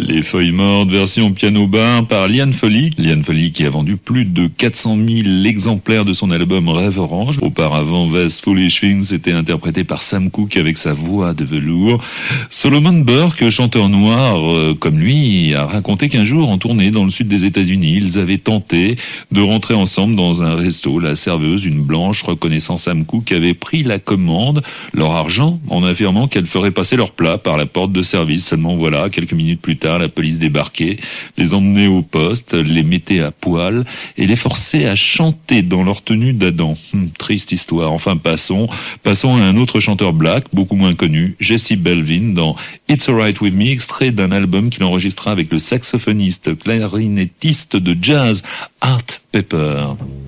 Les Feuilles Mortes, version piano-bar par Liane Folly. Liane Folly qui a vendu plus de 400 000 exemplaires de son album Rêve Orange. Auparavant, Vast Foolish Things était interprété par Sam Cooke avec sa voix de velours. Solomon Burke, chanteur noir comme lui, a raconté qu'un jour, en tournée dans le sud des États-Unis, ils avaient tenté de rentrer ensemble dans un resto. La serveuse, une blanche, reconnaissant Sam Cooke, avait pris la commande, leur argent, en affirmant qu'elle ferait passer leur plat par la porte de service. Seulement voilà, quelques minutes plus tard, la police débarquait, les emmenait au poste, les mettait à poil et les forçait à chanter dans leur tenue d'Adam. Triste histoire. Enfin, passons à un autre chanteur black, beaucoup moins connu, Jesse Belvin, dans It's Alright With Me, extrait d'un album qu'il enregistra avec le saxophoniste clarinettiste de jazz Art Pepper.